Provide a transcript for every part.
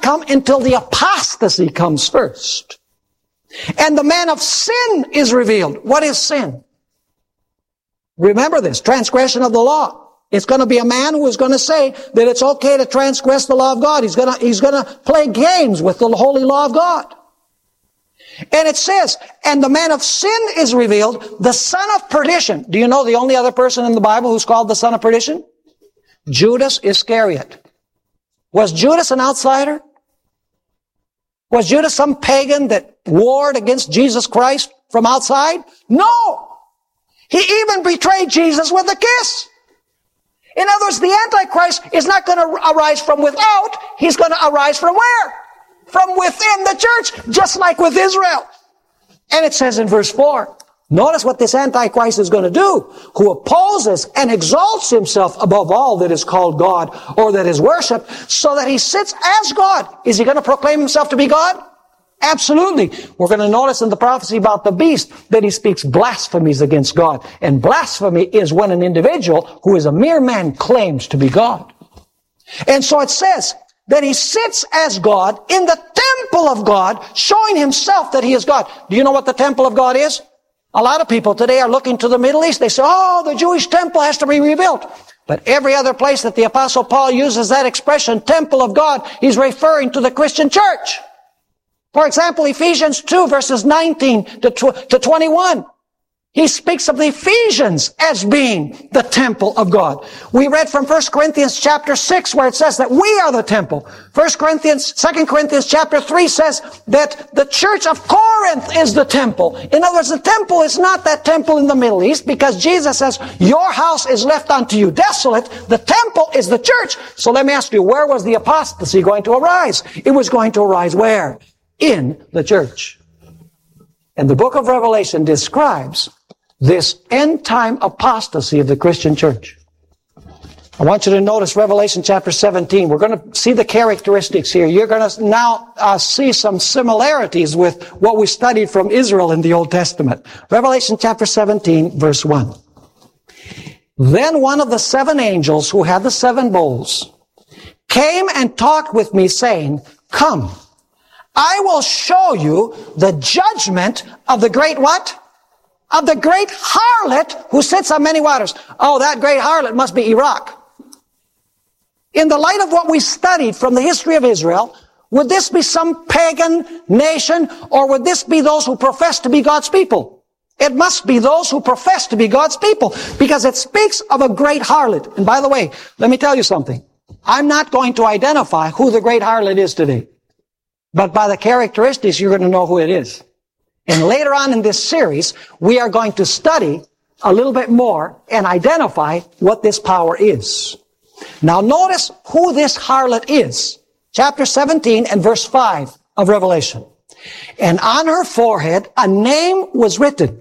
come until the apostasy comes first. And the man of sin is revealed. What is sin? Remember this, transgression of the law. It's going to be a man who is going to say that it's okay to transgress the law of God. He's going to play games with the holy law of God. And it says, and the man of sin is revealed, the son of perdition. Do you know the only other person in the Bible who's called the son of perdition? Judas Iscariot. Was Judas an outsider? Was Judas some pagan that warred against Jesus Christ from outside? No! He even betrayed Jesus with a kiss. In other words, the Antichrist is not going to arise from without. He's going to arise from where? From within the church, just like with Israel. And it says in verse 4, notice what this Antichrist is going to do, who opposes and exalts himself above all that is called God or that is worshipped, so that he sits as God. Is he going to proclaim himself to be God? Absolutely. We're going to notice in the prophecy about the beast that he speaks blasphemies against God. And blasphemy is when an individual who is a mere man claims to be God. And so it says that he sits as God in the temple of God, showing himself that he is God. Do you know what the temple of God is? A lot of people today are looking to the Middle East. They say, oh, the Jewish temple has to be rebuilt. But every other place that the Apostle Paul uses that expression, temple of God, he's referring to the Christian church. For example, Ephesians 2 verses 19 to 21. He speaks of the Ephesians as being the temple of God. We read from 1 Corinthians chapter 6 where it says that we are the temple. 2 Corinthians chapter 3 says that the church of Corinth is the temple. In other words, the temple is not that temple in the Middle East because Jesus says, your house is left unto you desolate. The temple is the church. So let me ask you, where was the apostasy going to arise? It was going to arise where? In the church. And the book of Revelation describes this end-time apostasy of the Christian church. I want you to notice Revelation chapter 17. We're going to see the characteristics here. You're going to now see some similarities with what we studied from Israel in the Old Testament. Revelation chapter 17, verse 1. Then one of the seven angels who had the seven bowls came and talked with me, saying, come, I will show you the judgment of the great what? Of the great harlot who sits on many waters. Oh, that great harlot must be Iraq. In the light of what we studied from the history of Israel, would this be some pagan nation, or would this be those who profess to be God's people? It must be those who profess to be God's people, because it speaks of a great harlot. And by the way, let me tell you something. I'm not going to identify who the great harlot is today. But by the characteristics, you're going to know who it is. And later on in this series, we are going to study a little bit more and identify what this power is. Now notice who this harlot is. Chapter 17 and verse 5 of Revelation. And on her forehead a name was written.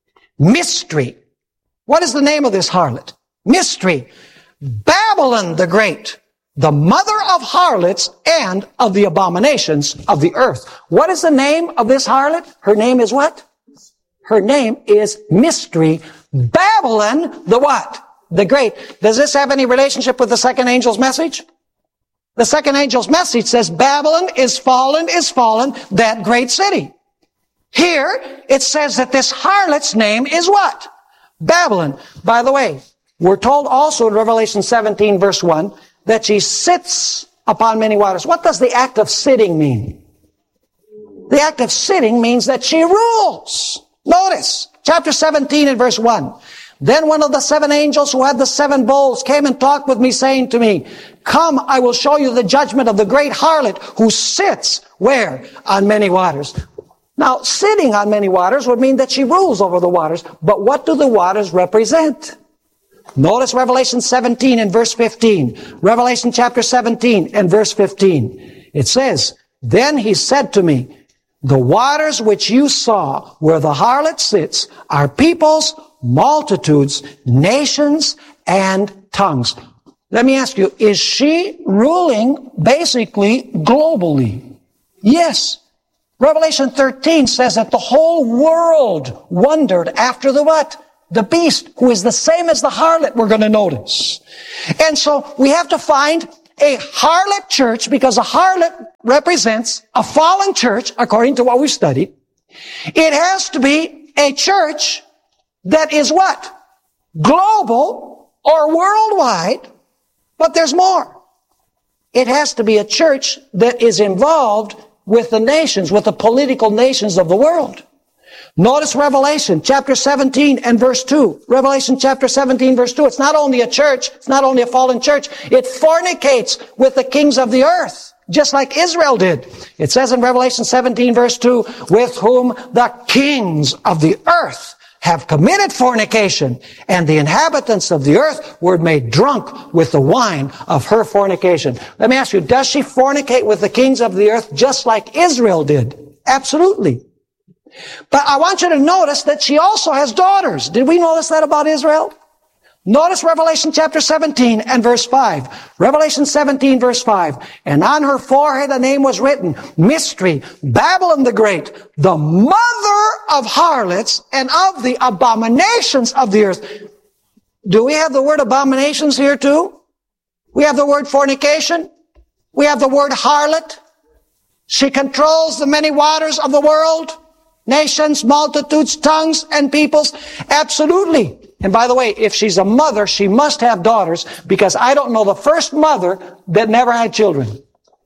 Mystery. What is the name of this harlot? Mystery. Babylon the Great. The mother of harlots and of the abominations of the earth. What is the name of this harlot? Her name is what? Her name is Mystery. Babylon, the what? The Great. Does this have any relationship with the second angel's message? The second angel's message says, Babylon is fallen, that great city. Here, it says that this harlot's name is what? Babylon. By the way, we're told also in Revelation 17 verse 1, that she sits upon many waters. What does the act of sitting mean? The act of sitting means that she rules. Notice, chapter 17 and verse 1. Then one of the seven angels who had the seven bowls came and talked with me, saying to me, come, I will show you the judgment of the great harlot who sits, where? On many waters. Now, sitting on many waters would mean that she rules over the waters. But what do the waters represent? Notice Revelation 17 and verse 15. Revelation chapter 17 and verse 15. It says, then he said to me, the waters which you saw where the harlot sits are peoples, multitudes, nations, and tongues. Let me ask you, is she ruling basically globally? Yes. Revelation 13 says that the whole world wondered after the what? The beast, who is the same as the harlot, we're going to notice. And so we have to find a harlot church, because a harlot represents a fallen church, according to what we've studied, it has to be a church that is what? Global or worldwide, but there's more. It has to be a church that is involved with the nations, with the political nations of the world. Notice Revelation chapter 17 and verse 2. Revelation chapter 17 verse 2. It's not only a church, it's not only a fallen church, it fornicates with the kings of the earth, just like Israel did. It says in Revelation 17 verse 2, with whom the kings of the earth have committed fornication, and the inhabitants of the earth were made drunk with the wine of her fornication. Let me ask you, does she fornicate with the kings of the earth just like Israel did? Absolutely. But I want you to notice that she also has daughters. Did we notice that about Israel? Notice Revelation chapter 17 and verse 5. Revelation 17 verse 5. And on her forehead a name was written, Mystery, Babylon the Great, the mother of harlots and of the abominations of the earth. Do we have the word abominations here too? We have the word fornication. We have the word harlot. She controls the many waters of the world. Nations, multitudes, tongues, and peoples. Absolutely. And by the way, if she's a mother, she must have daughters, because I don't know the first mother that never had children.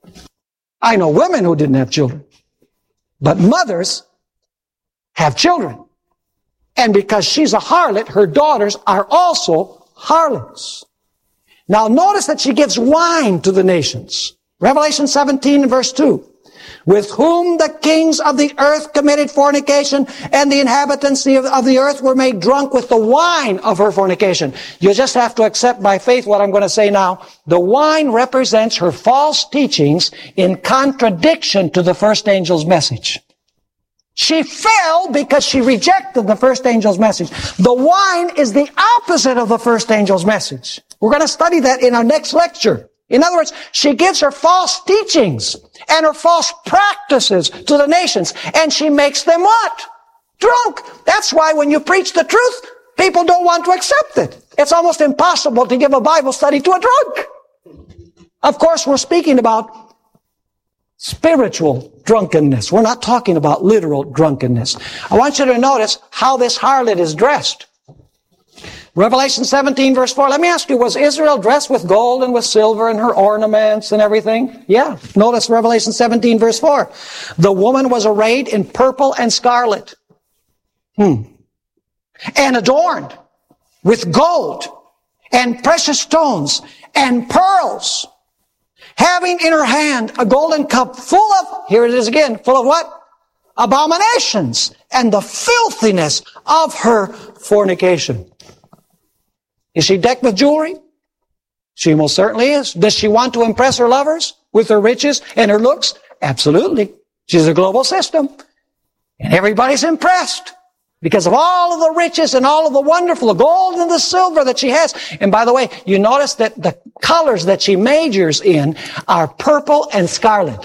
I know women who didn't have children. But mothers have children. And because she's a harlot, her daughters are also harlots. Now notice that she gives wine to the nations. Revelation 17 verse 2. With whom the kings of the earth committed fornication, and the inhabitants of the earth were made drunk with the wine of her fornication. You just have to accept by faith what I'm going to say now. The wine represents her false teachings in contradiction to the first angel's message. She fell because she rejected the first angel's message. The wine is the opposite of the first angel's message. We're going to study that in our next lecture. In other words, she gives her false teachings and her false practices to the nations, and she makes them what? Drunk. That's why when you preach the truth, people don't want to accept it. It's almost impossible to give a Bible study to a drunk. Of course, we're speaking about spiritual drunkenness. We're not talking about literal drunkenness. I want you to notice how this harlot is dressed. Revelation 17 verse 4. Let me ask you, was Israel dressed with gold and with silver and her ornaments and everything? Yeah. Notice Revelation 17 verse 4. The woman was arrayed in purple and scarlet. And adorned with gold and precious stones and pearls, having in her hand a golden cup full of, here it is again, full of what? Abominations and the filthiness of her fornication. Is she decked with jewelry? She most certainly is. Does she want to impress her lovers with her riches and her looks? Absolutely. She's a global system. And everybody's impressed because of all of the riches and all of the wonderful, the gold and the silver that she has. And by the way, you notice that the colors that she majors in are purple and scarlet.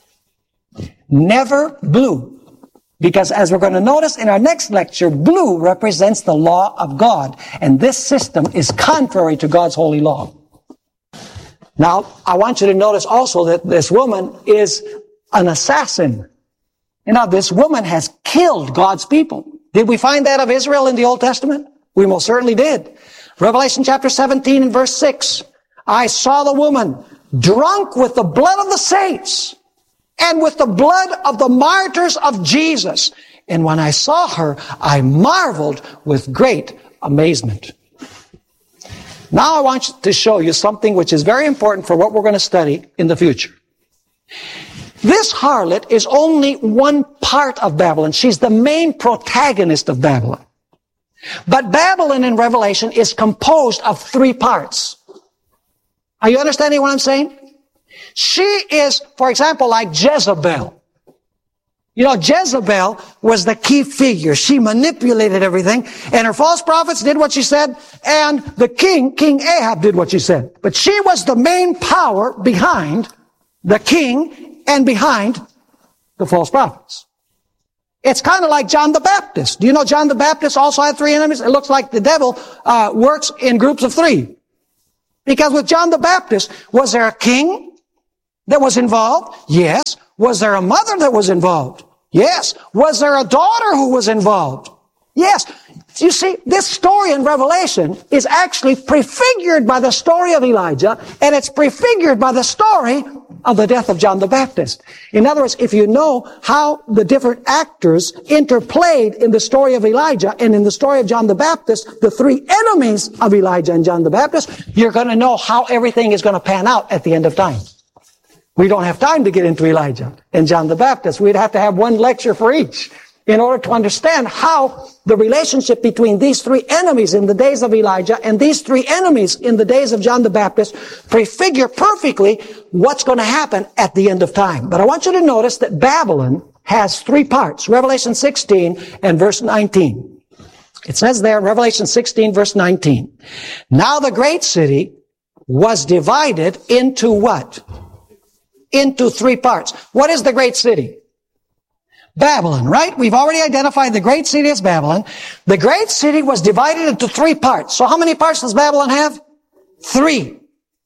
Never blue. Because as we're going to notice in our next lecture, blue represents the law of God. And this system is contrary to God's holy law. Now, I want you to notice also that this woman is an assassin. You know, this woman has killed God's people. Did we find that of Israel in the Old Testament? We most certainly did. Revelation chapter 17 and verse 6. I saw the woman drunk with the blood of the saints and with the blood of the martyrs of Jesus. And when I saw her, I marveled with great amazement. Now I want to show you something which is very important for what we're going to study in the future. This harlot is only one part of Babylon. She's the main protagonist of Babylon. But Babylon in Revelation is composed of three parts. Are you understanding what I'm saying? She is, for example, like Jezebel. You know, Jezebel was the key figure. She manipulated everything, and her false prophets did what she said, and the King Ahab, did what she said. But she was the main power behind the king and behind the false prophets. It's kind of like John the Baptist. Do you know John the Baptist also had three enemies? It looks like the devil works in groups of three. Because with John the Baptist, was there a king that was involved? Yes. Was there a mother that was involved? Yes. Was there a daughter who was involved? Yes. You see, this story in Revelation is actually prefigured by the story of Elijah, and it's prefigured by the story of the death of John the Baptist. In other words, if you know how the different actors interplayed in the story of Elijah and in the story of John the Baptist, the three enemies of Elijah and John the Baptist, you're going to know how everything is going to pan out at the end of time. We don't have time to get into Elijah and John the Baptist. We'd have to have one lecture for each in order to understand how the relationship between these three enemies in the days of Elijah and these three enemies in the days of John the Baptist prefigure perfectly what's going to happen at the end of time. But I want you to notice that Babylon has three parts. Revelation 16 and verse 19. It says there, Revelation 16 verse 19. Now the great city was divided into what? Into three parts. What is the great city? Babylon, right? We've already identified the great city as Babylon. The great city was divided into three parts. So how many parts does Babylon have? 3.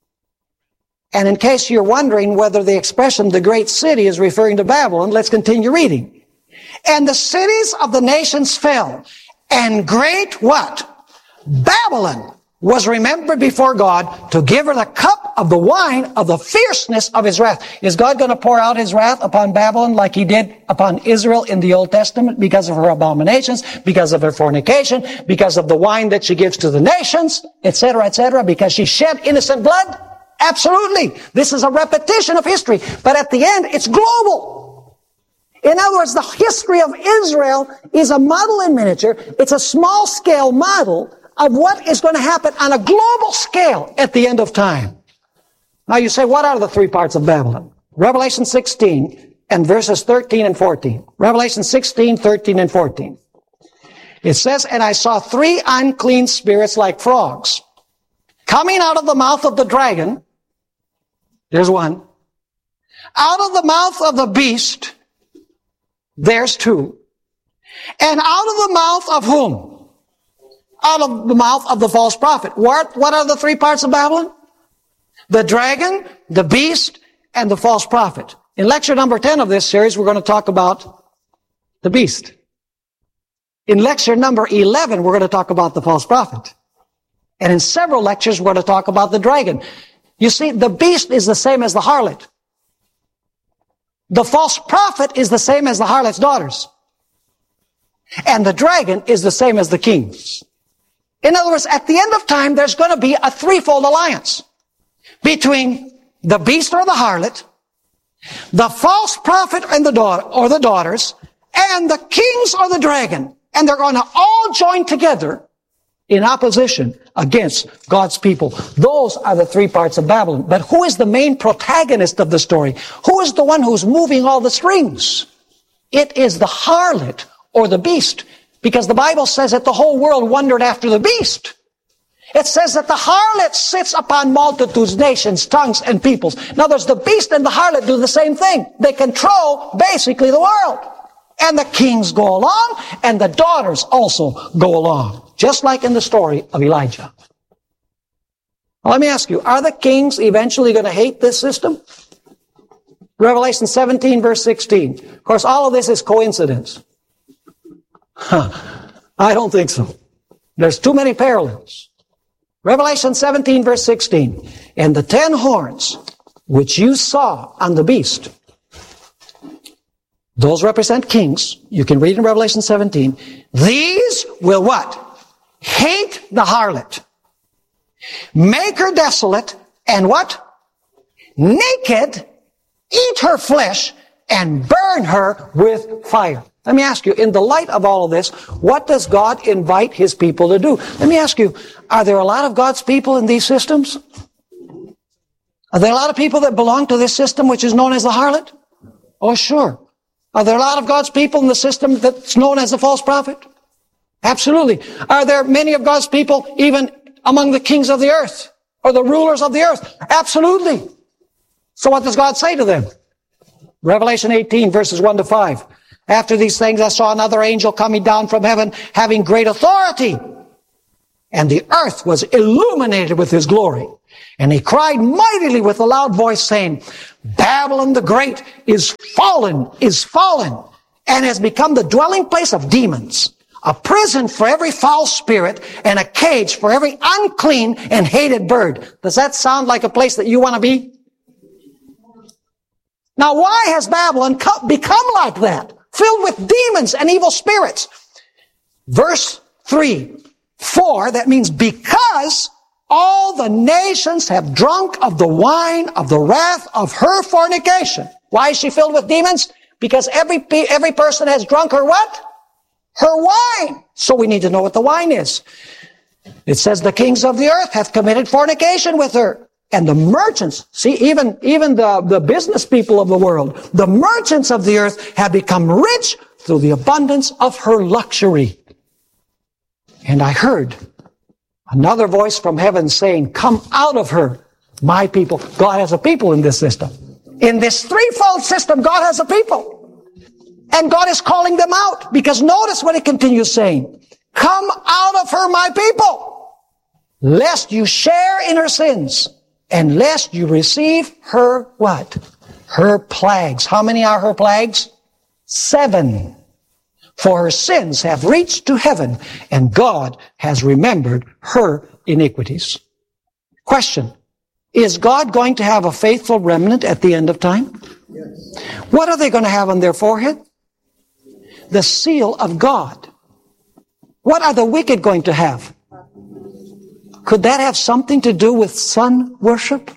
And in case you're wondering whether the expression the great city is referring to Babylon, let's continue reading. And the cities of the nations fell, and great what? Babylon was remembered before God to give her the cup of the wine of the fierceness of his wrath. Is God going to pour out his wrath upon Babylon like he did upon Israel in the Old Testament because of her abominations, because of her fornication, because of the wine that she gives to the nations, etc., because she shed innocent blood? Absolutely. This is a repetition of history. But at the end, it's global. In other words, the history of Israel is a model in miniature. It's a small-scale model of what is going to happen on a global scale at the end of time. Now you say, what are the three parts of Babylon? Revelation 16 and verses 13 and 14. Revelation 16, 13 and 14. It says, and I saw 3 unclean spirits like frogs coming out of the mouth of the dragon. There's one. Out of the mouth of the beast. There's 2. And out of the mouth of whom? Out of the mouth of the false prophet. What are the 3 parts of Babylon? The dragon, the beast, and the false prophet. In lecture number 10 of this series, we're going to talk about the beast. In lecture number 11, we're going to talk about the false prophet. And in several lectures, we're going to talk about the dragon. You see, the beast is the same as the harlot. The false prophet is the same as the harlot's daughters. And the dragon is the same as the kings. In other words, at the end of time, there's going to be a threefold alliance between the beast or the harlot, the false prophet and the daughter or the daughters, and the kings or the dragon. And they're going to all join together in opposition against God's people. Those are the 3 parts of Babylon. But who is the main protagonist of the story? Who is the one who's moving all the strings? It is the harlot or the beast. Because the Bible says that the whole world wondered after the beast. It says that the harlot sits upon multitudes, nations, tongues, and peoples. In other words, the beast and the harlot do the same thing. They control basically the world. And the kings go along, and the daughters also go along. Just like in the story of Elijah. Now, let me ask you, are the kings eventually going to hate this system? Revelation 17 verse 16. Of course, all of this is coincidence. I don't think so. There's too many parallels. Revelation 17 verse 16. And the 10 horns which you saw on the beast, those represent kings. You can read in Revelation 17. These will what? Hate the harlot, make her desolate, and what? Naked, eat her flesh, and burn her with fire. Let me ask you, in the light of all of this, what does God invite His people to do? Let me ask you, are there a lot of God's people in these systems? Are there a lot of people that belong to this system which is known as the harlot? Oh, sure. Are there a lot of God's people in the system that's known as the false prophet? Absolutely. Are there many of God's people even among the kings of the earth or the rulers of the earth? Absolutely. So what does God say to them? Revelation 18 verses 1 to 5. After these things I saw another angel coming down from heaven, having great authority. And the earth was illuminated with his glory. And he cried mightily with a loud voice, saying, Babylon the Great is fallen, and has become the dwelling place of demons, a prison for every foul spirit, and a cage for every unclean and hated bird. Does that sound like a place that you want to be? Now, why has Babylon become like that? Filled with demons and evil spirits. Verse 3, for, that means because all the nations have drunk of the wine of the wrath of her fornication. Why is she filled with demons? Because every person has drunk her what? Her wine. So we need to know what the wine is. It says the kings of the earth have committed fornication with her. And the merchants, see, even the business people of the world, the merchants of the earth have become rich through the abundance of her luxury. And I heard another voice from heaven saying, come out of her, my people. God has a people in this system. In this threefold system, God has a people. And God is calling them out. Because notice what it continues saying. Come out of her, my people, lest you share in her sins, and lest you receive her what? Her plagues. How many are her plagues? 7. For her sins have reached to heaven, and God has remembered her iniquities. Question. Is God going to have a faithful remnant at the end of time? Yes. What are they going to have on their forehead? The seal of God. What are the wicked going to have? Could that have something to do with sun worship?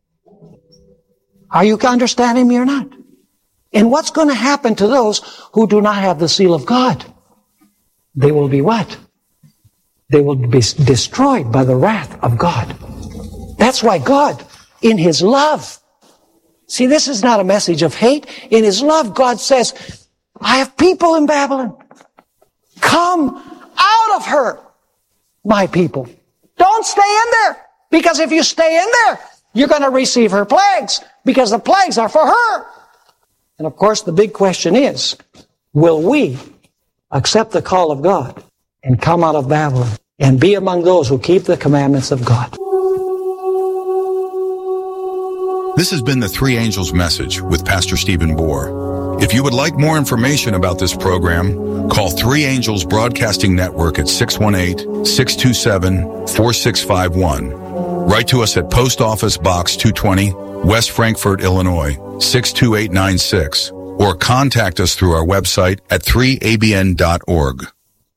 Are you understanding me or not? And what's going to happen to those who do not have the seal of God? They will be what? They will be destroyed by the wrath of God. That's why God, in His love, see, this is not a message of hate. In His love, God says, I have people in Babylon. Come out of her, my people. Don't stay in there. Because if you stay in there, you're going to receive her plagues. Because the plagues are for her. And of course, the big question is, will we accept the call of God and come out of Babylon and be among those who keep the commandments of God? This has been the Three Angels Message with Pastor Stephen Bohr. If you would like more information about this program, call Three Angels Broadcasting Network at 618-627-4651. Write to us at Post Office Box 220, West Frankfort, Illinois, 62896, or contact us through our website at 3abn.org.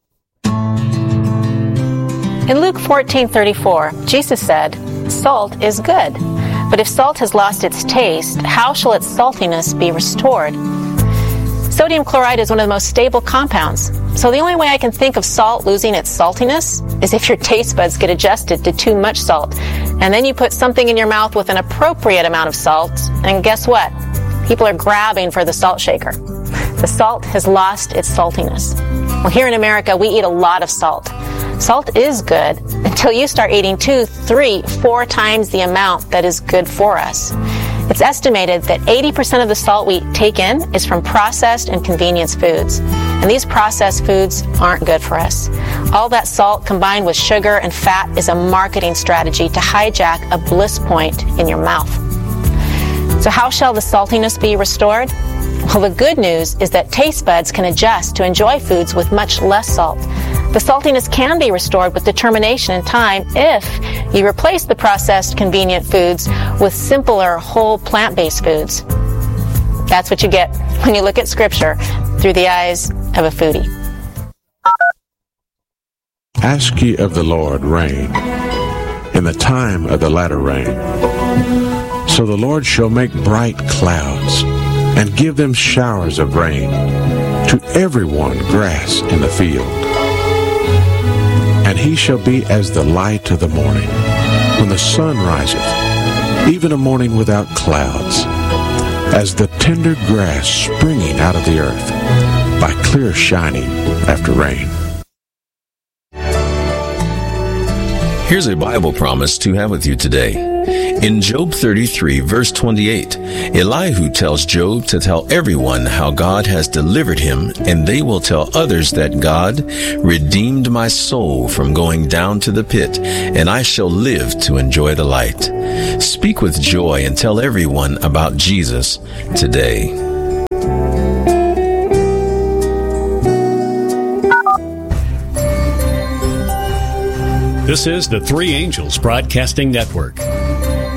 In Luke 14:34, Jesus said, "Salt is good, but if salt has lost its taste, how shall its saltiness be restored?" Sodium chloride is one of the most stable compounds. So the only way I can think of salt losing its saltiness is if your taste buds get adjusted to too much salt. And then you put something in your mouth with an appropriate amount of salt, and guess what? People are grabbing for the salt shaker. The salt has lost its saltiness. Well, here in America, we eat a lot of salt. Salt is good until you start eating 2, 3, 4 times the amount that is good for us. It's estimated that 80% of the salt we take in is from processed and convenience foods. And these processed foods aren't good for us. All that salt combined with sugar and fat is a marketing strategy to hijack a bliss point in your mouth. So how shall the saltiness be restored? Well, the good news is that taste buds can adjust to enjoy foods with much less salt. The saltiness can be restored with determination and time if you replace the processed convenient foods with simpler whole plant-based foods. That's what you get when you look at Scripture through the eyes of a foodie. Ask ye of the Lord rain, in the time of the latter rain. So the Lord shall make bright clouds, and give them showers of rain, to everyone grass in the field. And he shall be as the light of the morning, when the sun riseth, even a morning without clouds, as the tender grass springing out of the earth, by clear shining after rain. Here's a Bible promise to have with you today. In Job 33, verse 28, Elihu tells Job to tell everyone how God has delivered him, and they will tell others that God redeemed my soul from going down to the pit, and I shall live to enjoy the light. Speak with joy and tell everyone about Jesus today. This is the Three Angels Broadcasting Network.